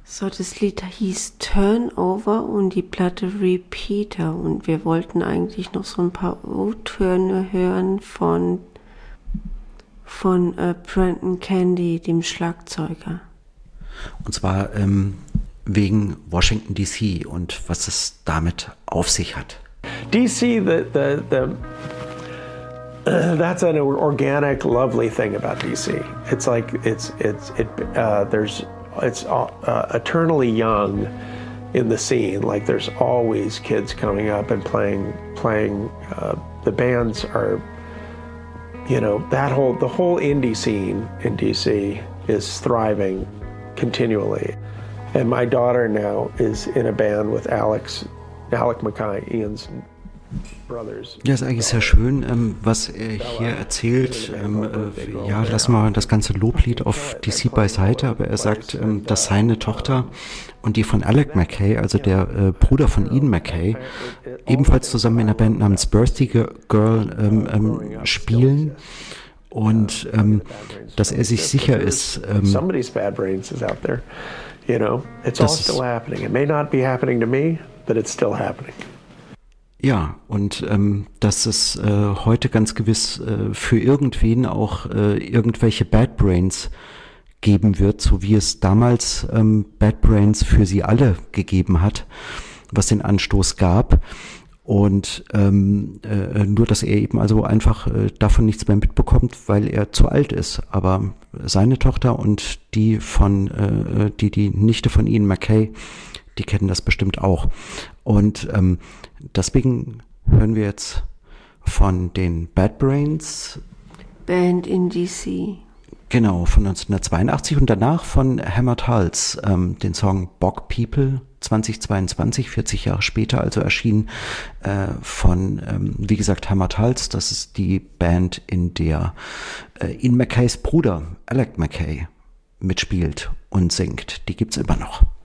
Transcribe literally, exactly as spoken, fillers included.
So, das Lied hieß Turnover und die Platte Repeater. Und wir wollten eigentlich noch so ein paar O-Töne hören von, von äh, Brendan Candy, dem Schlagzeuger. Und zwar ähm, wegen Washington D C und was es damit auf sich hat. D C, the, the, the, uh, that's an organic, lovely thing about D C. It's like, it's, it's, it, uh, there's, it's uh, eternally young in the scene. Like there's always kids coming up and playing, playing, uh, the bands are, you know, that whole, the whole indie scene in D C is thriving continually. And my daughter now is in a band with Alex, Alec Mackay, Ian's brothers. Ja, ist eigentlich sehr schön, ähm, was er hier erzählt. Ähm, äh, ja, lassen wir das ganze Loblied auf D C beiseite, aber er sagt, ähm, dass seine Tochter und die von Alec Mackay, also der äh, Bruder von Ian Mackay, ebenfalls zusammen in einer Band namens Birthday Girl ähm, ähm, spielen. Und ähm, dass er sich sicher ist, ähm, somebody's bad brains is out there. You know, it's all still happening. It may not be happening to me, but it's still happening. Ja, und ähm, dass es äh, heute ganz gewiss äh, für irgendwen auch äh, irgendwelche Bad Brains geben wird, so wie es damals ähm, Bad Brains für sie alle gegeben hat, was den Anstoß gab. Und ähm, äh, nur, dass er eben also einfach äh, davon nichts mehr mitbekommt, weil er zu alt ist. Aber seine Tochter und die von äh, die die Nichte von Ian Mackay, die kennen das bestimmt auch. Und ähm, deswegen hören wir jetzt von den Bad Brains. Band in D C. Genau, von neunzehnhundertzweiundachtzig und danach von Hammered Hulls, ähm, den Song Bog People zweitausendzweiundzwanzig, vierzig Jahre später, also erschienen äh, von, ähm, wie gesagt, Hammered Hulls. Das ist die Band, in der äh, Ian Mackays Bruder Alec Mackay mitspielt und singt. Die gibt's immer noch.